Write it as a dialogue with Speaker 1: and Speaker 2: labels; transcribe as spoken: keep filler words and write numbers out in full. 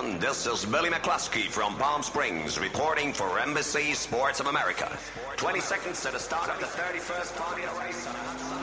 Speaker 1: gentlemen, this is Billy McCluskey from Palm Springs reporting for Embassy Sports of America. twenty seconds to the start of the thirty-first party of race.